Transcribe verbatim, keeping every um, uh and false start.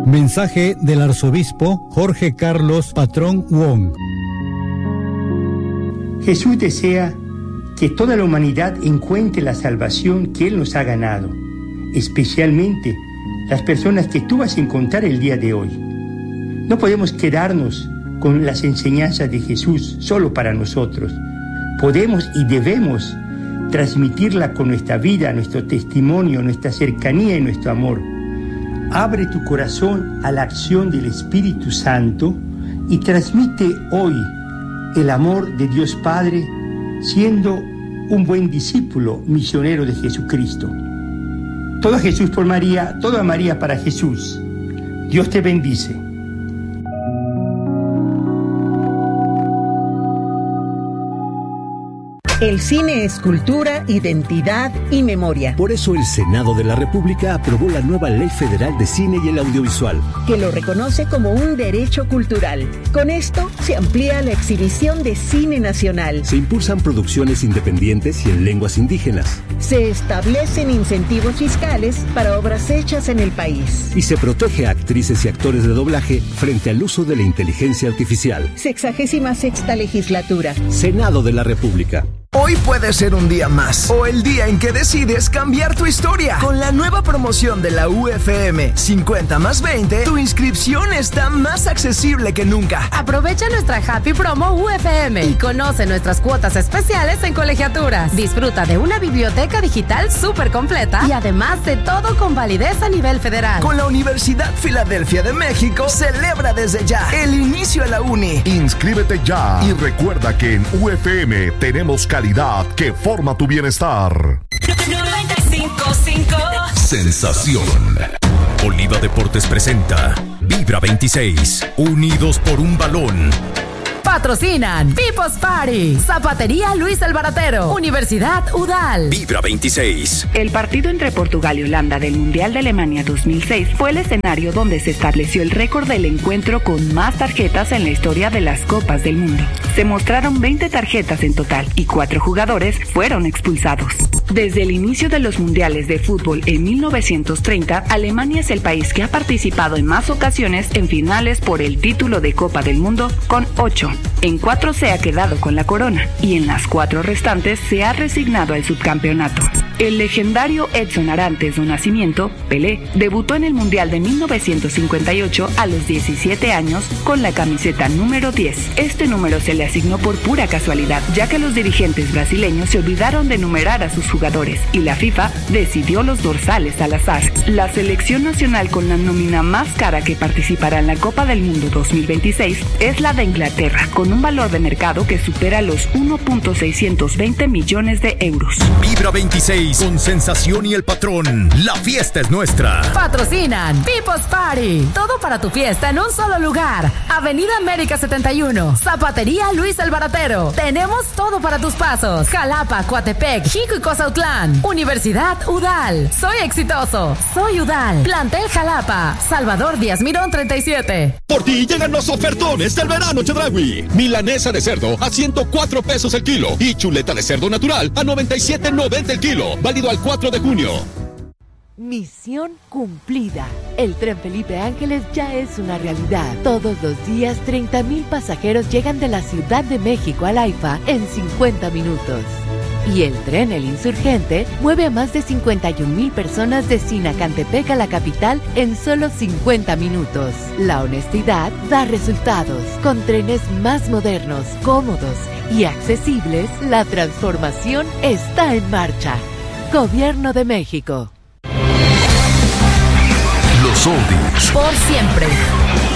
Mensaje del arzobispo Jorge Carlos Patrón Wong. Jesús desea que toda la humanidad encuentre la salvación que Él nos ha ganado, especialmente las personas que tú vas a encontrar el día de hoy. No podemos quedarnos con las enseñanzas de Jesús solo para nosotros. Podemos y debemos transmitirla con nuestra vida, nuestro testimonio, nuestra cercanía y nuestro amor. Abre tu corazón a la acción del Espíritu Santo y transmite hoy el amor de Dios Padre, siendo un buen discípulo misionero de Jesucristo. Todo a Jesús por María, todo a María para Jesús. Dios te bendice. El cine es cultura, identidad y memoria. Por eso el Senado de la República aprobó la nueva Ley Federal de Cine y el Audiovisual, que lo reconoce como un derecho cultural. Con esto se amplía la exhibición de cine nacional. Se impulsan producciones independientes y en lenguas indígenas. Se establecen incentivos fiscales para obras hechas en el país. Y se protege a actrices y actores de doblaje frente al uso de la inteligencia artificial. Sexagésima sexta legislatura. Senado de la República. Hoy puede ser un día más, o el día en que decides cambiar tu historia. Con la nueva promoción de la U F M cincuenta más veinte, tu inscripción está más accesible que nunca. Aprovecha nuestra Happy Promo U F M y conoce nuestras cuotas especiales en colegiaturas. Disfruta de una biblioteca digital súper completa y además de todo con validez a nivel federal. Con la Universidad Filadelfia de México, celebra desde ya el inicio a la uni. Inscríbete ya y recuerda que en U F M tenemos calidad que forma tu bienestar. noventa y cinco punto cinco Sensación. Oliva Deportes presenta Vibra veintiséis, unidos por un balón. Patrocinan People's Party, Zapatería Luis el Baratero, Universidad Udal. Vibra veintiséis. El partido entre Portugal y Holanda del Mundial de Alemania dos mil seis fue el escenario donde se estableció el récord del encuentro con más tarjetas en la historia de las Copas del Mundo. Se mostraron veinte tarjetas en total y cuatro jugadores fueron expulsados. Desde el inicio de los mundiales de fútbol en mil novecientos treinta, Alemania es el país que ha participado en más ocasiones en finales por el título de Copa del Mundo, con ocho. En cuatro se ha quedado con la corona y en las cuatro restantes se ha resignado al subcampeonato. El legendario Edson Arantes do Nascimento, Pelé, debutó en el Mundial de mil novecientos cincuenta y ocho a los diecisiete años con la camiseta número diez. Este número se le asignó por pura casualidad, ya que los dirigentes brasileños se olvidaron de numerar a sus jugadores y la FIFA decidió los dorsales al azar. La selección nacional con la nómina más cara que participará en la Copa del Mundo dos mil veintiséis es la de Inglaterra, con un valor de mercado que supera los uno punto seiscientos veinte millones de euros. Vibra veintiséis con Sensación y el Patrón. La fiesta es nuestra. Patrocinan People's Party. Todo para tu fiesta en un solo lugar. Avenida América setenta y uno. Zapatería Luis el Baratero. Tenemos todo para tus pasos. Jalapa, Coatepec, Jico y Cozautlán. Universidad Udal. Soy exitoso. Soy Udal. Plantel Jalapa. Salvador Díaz Mirón treinta y siete. Por ti llegan los ofertones del verano Chedraui. Milanesa de cerdo a ciento cuatro pesos el kilo y chuleta de cerdo natural a noventa y siete noventa el kilo. Válido al cuatro de junio. Misión cumplida. El tren Felipe Ángeles ya es una realidad. Todos los días treinta mil pasajeros llegan de la Ciudad de México al AIFA en cincuenta minutos. Y el tren El Insurgente mueve a más de cincuenta y un mil personas de Sinacantepec a la capital en solo cincuenta minutos. La honestidad da resultados. Con trenes más modernos, cómodos y accesibles, la transformación está en marcha. Gobierno de México. Los oldies. Por siempre.